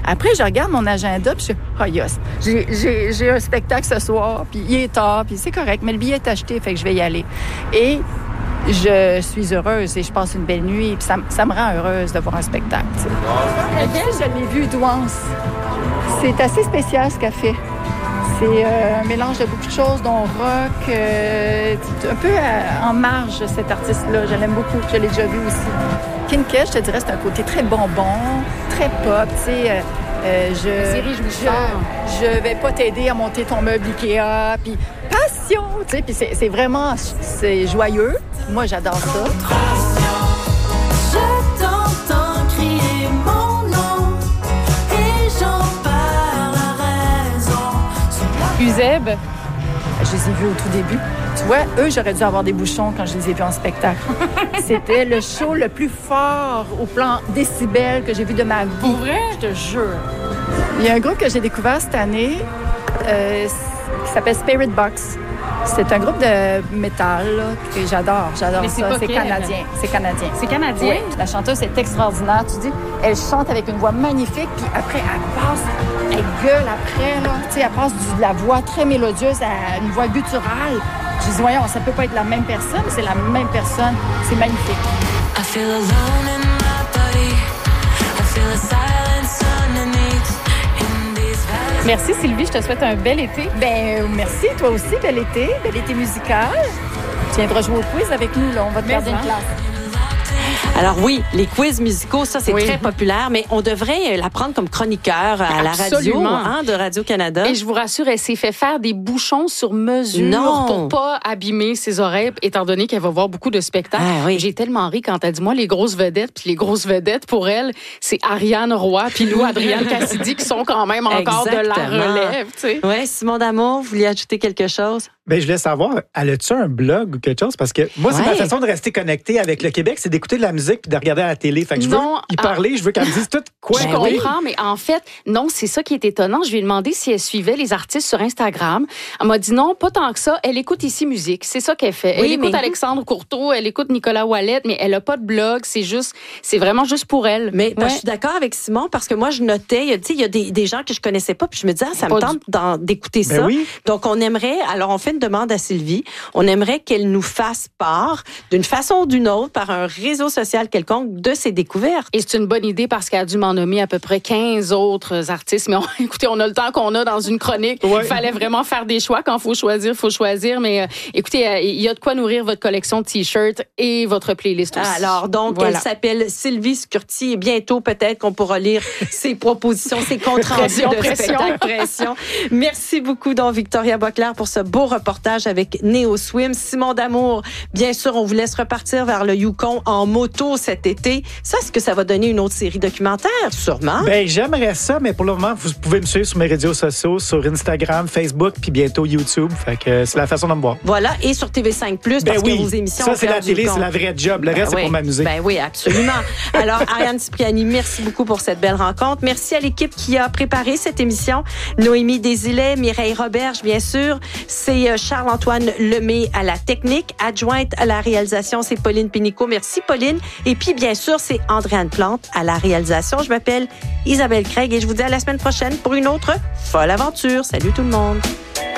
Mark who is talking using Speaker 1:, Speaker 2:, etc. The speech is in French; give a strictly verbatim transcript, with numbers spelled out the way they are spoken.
Speaker 1: Après, je regarde mon agenda, puis je dis, ah, yes, j'ai, j'ai, j'ai un spectacle ce soir, puis il est tard, puis c'est correct, mais le billet est acheté, fait que je vais y aller. Et je suis heureuse et je passe une belle nuit, puis ça, ça me rend heureuse de voir un spectacle. Je l'ai vu, Douance. C'est assez spécial ce qu'elle fait. C'est euh, un mélange de beaucoup de choses, dont rock, euh, un peu à, en marge, cet artiste-là. Je l'aime beaucoup, je l'ai déjà vu aussi. Kin K, je te dirais, c'est un côté très bonbon, très pop, tu sais. Euh, euh, je, je, je vais pas t'aider à monter ton meuble Ikea, puis passion, tu sais, puis c'est, c'est vraiment, c'est joyeux. Moi, j'adore ça.
Speaker 2: Je t'entends crier mon nom et j'en perds la raison.
Speaker 1: Uzeb, je les ai vus au tout début. Tu vois, eux, j'aurais dû avoir des bouchons quand je les ai vus en spectacle. C'était le show le plus fort au plan décibel que j'ai vu de ma vie.
Speaker 3: Pour vrai?
Speaker 1: Je te jure. Il y a un groupe que j'ai découvert cette année euh, qui s'appelle Spirit Box. C'est un groupe de métal là, que j'adore. J'adore
Speaker 3: Mais c'est
Speaker 1: ça.
Speaker 3: pas
Speaker 1: C'est
Speaker 3: quel?
Speaker 1: canadien. C'est canadien.
Speaker 3: C'est canadien?
Speaker 1: Oui. La chanteuse est extraordinaire. Tu dis, elle chante avec une voix magnifique, puis après, elle passe, elle gueule après, là. Tu sais, elle passe du, de la voix très mélodieuse à une voix gutturale. Je dis, voyons, ça peut pas être la même personne, c'est la même personne. C'est magnifique.
Speaker 2: I feel alone in my body. I feel a silence underneath. In these valleys.
Speaker 3: Merci Sylvie, je te souhaite un bel été.
Speaker 1: Ben, merci, toi aussi, bel été, bel été musical. Tu viendras jouer au quiz avec nous, là. On va te garder une classe.
Speaker 4: Alors oui, les quiz musicaux, ça, c'est
Speaker 3: Oui.
Speaker 4: très populaire, mais on devrait la prendre comme chroniqueur à la radio
Speaker 3: Absolument.
Speaker 4: hein, de Radio-Canada.
Speaker 3: Et je vous rassure, elle s'est fait faire des bouchons sur mesure
Speaker 4: Non.
Speaker 3: pour pas abîmer ses oreilles, étant donné qu'elle va voir beaucoup de spectacles.
Speaker 4: Ah, oui.
Speaker 3: J'ai tellement ri quand elle dit, moi, les grosses vedettes, puis les grosses vedettes, pour elle, c'est Ariane Roy, puis Lou Adrienne Cassidy, qui sont quand même encore de la
Speaker 4: Exactement.
Speaker 3: relève, tu sais.
Speaker 4: Ouais, Simon D'Amour, vous vouliez ajouter quelque chose?
Speaker 5: Ben, je voulais savoir, elle a-tu un blog ou quelque chose? Parce que moi, c'est
Speaker 4: Ouais.
Speaker 5: ma façon de rester connecté avec le Québec, c'est d'écouter de la musique puis de regarder à la télé. Fait que je veux
Speaker 3: Non,
Speaker 5: y
Speaker 3: ah.
Speaker 5: parler, je veux qu'elle me dise tout quoi.
Speaker 3: Je
Speaker 4: Ben oui.
Speaker 3: comprends, mais en fait, non, c'est ça qui est étonnant. Je lui ai demandé si elle suivait les artistes sur Instagram. Elle m'a dit non, pas tant que ça. Elle écoute Ici Musique. C'est ça qu'elle fait. Elle
Speaker 4: Oui,
Speaker 3: écoute
Speaker 4: mais-
Speaker 3: Alexandre Courteau, elle écoute Nicolas Ouellet, mais elle a pas de blog. C'est juste, c'est vraiment juste pour elle.
Speaker 4: Mais ben,
Speaker 3: Ouais.
Speaker 4: je suis d'accord avec Simon parce que moi, je notais, il y a, tu sais, il y a des, des gens que je connaissais pas, puis je me disais, ah, ça
Speaker 3: Pas
Speaker 4: me
Speaker 3: du-
Speaker 4: tente d'en- d'écouter
Speaker 5: Ben
Speaker 4: ça.
Speaker 5: oui.
Speaker 4: Donc, on aimerait, alors on fait une demande à Sylvie, on aimerait qu'elle nous fasse part, d'une façon ou d'une autre, par un réseau social quelconque, de ses découvertes.
Speaker 3: Et c'est une bonne idée parce qu'elle a dû m'en nommer à peu près quinze autres artistes. Mais on, écoutez, on a le temps qu'on a dans une chronique.
Speaker 5: Ouais.
Speaker 3: Il fallait vraiment faire des choix. Quand il faut choisir, il faut choisir. Mais euh, écoutez, euh, il y a de quoi nourrir votre collection de T-shirts et votre playlist aussi.
Speaker 4: Alors, donc,
Speaker 3: Voilà.
Speaker 4: elle s'appelle Sylvie Scurti et bientôt, peut-être qu'on pourra lire ses propositions, ses comptes rendus
Speaker 3: Pression,
Speaker 4: de
Speaker 3: pression.
Speaker 4: spectacle. Pression. Merci beaucoup, donc, Victoria Boisclair, pour ce beau reportage avec Néo Swim. Simon D'Amour, bien sûr, on vous laisse repartir vers le Yukon en moto cet été. Ça, est-ce que ça va donner une autre série documentaire? Sûrement.
Speaker 5: Ben, j'aimerais ça, mais pour le moment, vous pouvez me suivre sur mes réseaux sociaux, sur Instagram, Facebook, puis bientôt YouTube. Fait que c'est la façon de me voir.
Speaker 4: Voilà, et sur T V cinq plus,
Speaker 5: Ben
Speaker 4: parce
Speaker 5: oui,
Speaker 4: que vos émissions...
Speaker 5: ça,
Speaker 4: ont
Speaker 5: c'est la
Speaker 4: perdu
Speaker 5: télé,
Speaker 4: le
Speaker 5: c'est la
Speaker 4: compte.
Speaker 5: vraie job. Le reste,
Speaker 4: Ben
Speaker 5: c'est
Speaker 4: oui.
Speaker 5: pour m'amuser.
Speaker 4: Ben oui, absolument. Alors, Ariane Cipriani, merci beaucoup pour cette belle rencontre. Merci à l'équipe qui a préparé cette émission. Noémie Desilets, Mireille Roberge, bien sûr. C'est euh, Charles-Antoine Lemay à la technique. Adjointe à la réalisation, c'est Pauline Pénicaud. Merci, Pauline. Et puis, bien sûr, c'est Andréane Plante à la réalisation. Je m'appelle Isabelle Craig et je vous dis à la semaine prochaine pour une autre folle aventure. Salut tout le monde.